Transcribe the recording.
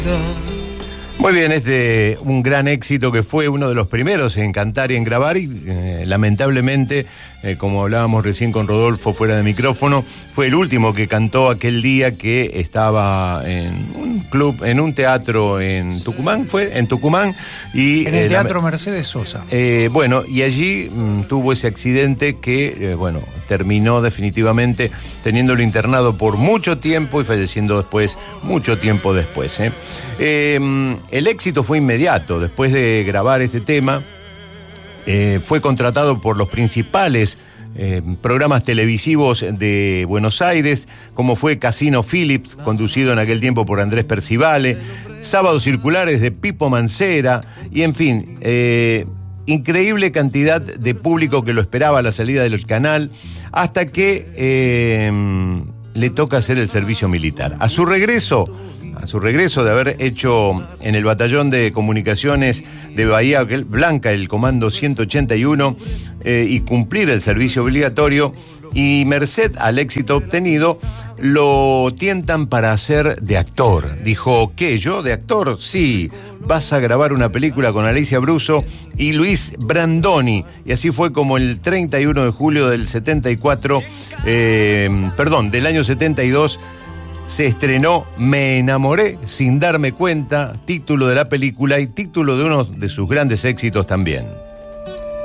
Muy bien, un gran éxito que fue uno de los primeros en cantar y en grabar y lamentablemente, como hablábamos recién con Rodolfo fuera de micrófono, fue el último que cantó aquel día que estaba en un club, en un teatro en Tucumán, en Tucumán. Y, en el Teatro Mercedes Sosa. Bueno, y allí tuvo ese accidente que, terminó definitivamente teniéndolo internado por mucho tiempo y falleciendo después, mucho tiempo después. El éxito fue inmediato. Después de grabar este tema, fue contratado por los principales programas televisivos de Buenos Aires, como fue Casino Phillips, conducido en aquel tiempo por Andrés Percivale, Sábados Circulares de Pipo Mancera, y en fin, increíble cantidad de público que lo esperaba a la salida del canal, hasta que le toca hacer el servicio militar. A su regreso de haber hecho en el Batallón de Comunicaciones de Bahía Blanca el Comando 181 y cumplir el servicio obligatorio, y merced al éxito obtenido, lo tientan para hacer de actor. Dijo, ¿qué? ¿Yo de actor? Sí, vas a grabar una película con Alicia Bruso y Luis Brandoni. Y así fue como el 31 de julio del 74, del año 72, se estrenó Me enamoré sin darme cuenta, título de la película y título de uno de sus grandes éxitos también.